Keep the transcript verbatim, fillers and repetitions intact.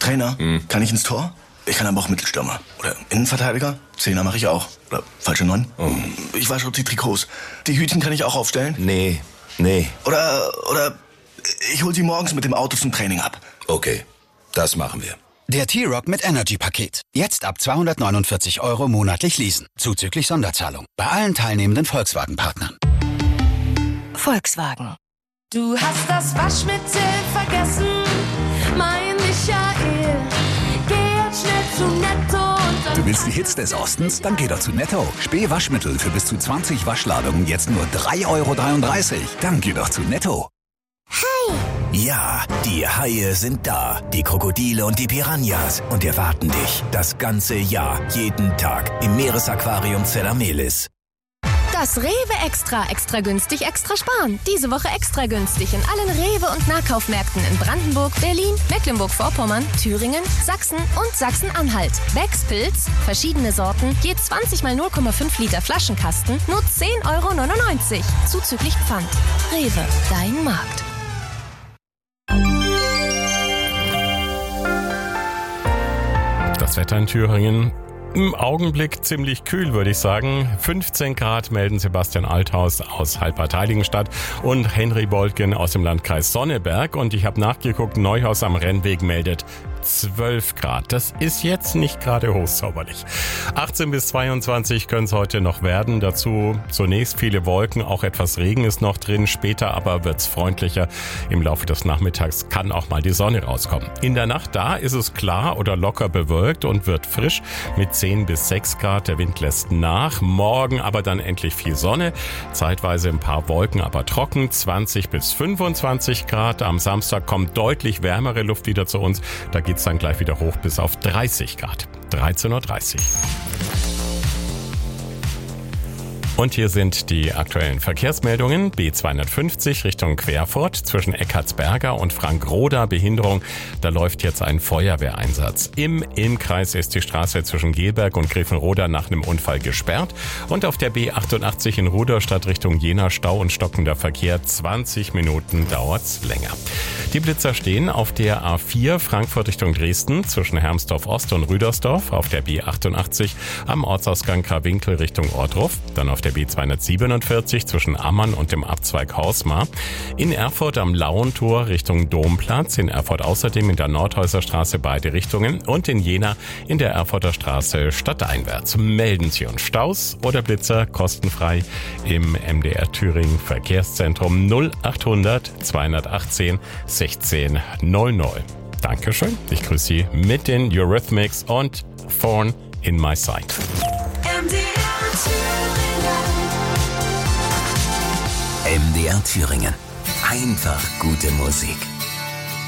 Trainer? Hm. Kann ich ins Tor? Ich kann aber auch Mittelstürmer. Oder Innenverteidiger? Zehner mache ich auch. Oder falsche Neun? Oh. Ich wasche auch die Trikots. Die Hütchen kann ich auch aufstellen? Nee, nee. Oder, oder ich hol sie morgens mit dem Auto zum Training ab. Okay, das machen wir. Der T-Rock mit Energy-Paket. Jetzt ab zweihundertneunundvierzig Euro monatlich leasen. Zuzüglich Sonderzahlung. Bei allen teilnehmenden Volkswagen-Partnern. Volkswagen. Du hast das Waschmittel vergessen, mein Michael. Geh jetzt schnell zu Netto und... Du willst die Hits des Ostens? Dann geh doch zu Netto. Spee Waschmittel für bis zu zwanzig Waschladungen jetzt nur drei Euro dreiunddreißig. Dann geh doch zu Netto. Hi! Ja, die Haie sind da. Die Krokodile und die Piranhas. Und erwarten dich das ganze Jahr, jeden Tag im Meeresaquarium Zellamelis. Das Rewe Extra, extra günstig, extra sparen. Diese Woche extra günstig in allen Rewe- und Nahkaufmärkten in Brandenburg, Berlin, Mecklenburg-Vorpommern, Thüringen, Sachsen und Sachsen-Anhalt. Becks Pilz, verschiedene Sorten, je zwanzig mal null Komma fünf Liter Flaschenkasten, nur zehn Euro neunundneunzig. Zuzüglich Pfand. Rewe, dein Markt. Das Wetter in Thüringen. Im Augenblick ziemlich kühl, würde ich sagen. fünfzehn Grad melden Sebastian Althaus aus Halbert-Heiligenstadt und Henry Boltgen aus dem Landkreis Sonneberg. Und ich habe nachgeguckt, Neuhaus am Rennweg meldet zwölf Grad. Das ist jetzt nicht gerade hochsauberlich. achtzehn bis zweiundzwanzig können es heute noch werden. Dazu zunächst viele Wolken, auch etwas Regen ist noch drin. Später aber wird's freundlicher. Im Laufe des Nachmittags kann auch mal die Sonne rauskommen. In der Nacht da ist es klar oder locker bewölkt und wird frisch mit zehn bis sechs Grad. Der Wind lässt nach. Morgen aber dann endlich viel Sonne. Zeitweise ein paar Wolken, aber trocken. zwanzig bis fünfundzwanzig Grad. Am Samstag kommt deutlich wärmere Luft wieder zu uns. Da geht's dann gleich wieder hoch bis auf dreißig Grad. dreizehn Uhr dreißig. Und hier sind die aktuellen Verkehrsmeldungen. B zweihundertfünfzig Richtung Querfurt zwischen Eckartsberger und Frankroda Behinderung. Da läuft jetzt ein Feuerwehreinsatz. Im Ilmkreis ist die Straße zwischen Gelberg und Griffenroda nach einem Unfall gesperrt. Und auf der B achtundachtzig in Rudolstadt Richtung Jena Stau und stockender Verkehr. zwanzig Minuten dauert's länger. Die Blitzer stehen auf der A vier Frankfurt Richtung Dresden zwischen Hermsdorf Ost und Rüdersdorf. Auf der B achtundachtzig am Ortsausgang Karwinkel Richtung Ortruf. Dann auf der B zweihundertsiebenundvierzig zwischen Ammann und dem Abzweig Hausmar. In Erfurt am Lauentor Richtung Domplatz. In Erfurt außerdem in der Nordhäuserstraße beide Richtungen. Und in Jena in der Erfurter Straße stadteinwärts. Melden Sie uns Staus oder Blitzer kostenfrei im M D R Thüringen Verkehrszentrum null achthundert zweihundertachtzehn sechzehn null null. Dankeschön. Ich grüße Sie mit den Eurythmics und Thorn in My Sight. M D R Thüringen. M D R Thüringen. Einfach gute Musik.